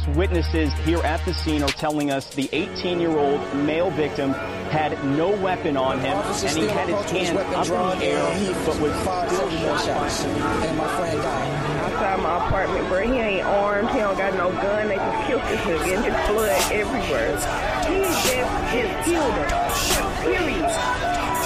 Witnesses here at the scene are telling us the 18-year-old male victim had no weapon on him, and he had his hand up in the air, but was still shot. And my friend died. Outside my apartment, bro, he ain't armed, he don't got no gun, they just killed this nigga, and his blood everywhere. He just killed him. Period.